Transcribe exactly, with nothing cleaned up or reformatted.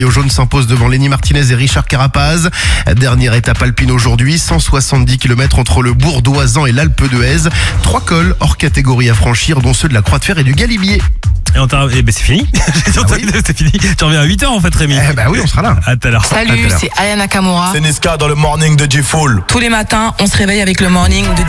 Au jaune s'impose devant Lenny Martinez et Richard Carapaz. Dernière étape alpine aujourd'hui, cent soixante-dix kilomètres entre le Bourg-d'Oisans et l'Alpe d'Huez. Trois cols hors catégorie à franchir, dont ceux de la Croix de Fer et du Galibier. Et on t'a... Eh ben c'est fini. Ah oui. C'est fini. Tu reviens à huit heures en fait, Rémi. Eh ben oui, on sera là. À tout à l'heure. Salut, c'est Aya Nakamura. C'est Niska dans le morning de G-Full. Tous les matins, on se réveille avec le morning de